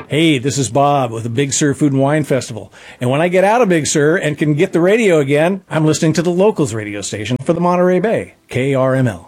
Hey, this is Bob with the Big Sur Food and Wine Festival. And when I get out of Big Sur and can get the radio again, I'm listening to the locals radio station for the Monterey Bay, KRML.